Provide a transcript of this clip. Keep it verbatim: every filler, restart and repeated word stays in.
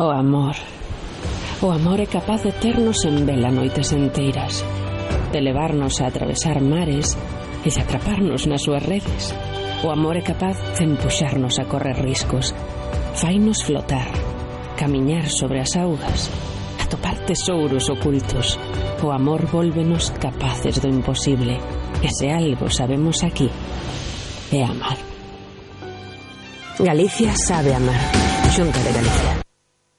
O amor. O amor é capaz de ternos en vela noites enteiras, de levarnos a atravesar mares e de atraparnos nas súas redes. O amor é capaz de empuxarnos a correr riscos, fainos flotar, camiñar sobre as augas, atopar tesouros ocultos. O amor vólvenos capaces do imposible. E se algo sabemos aquí, é amar. Galicia sabe amar. Xunta de Galicia.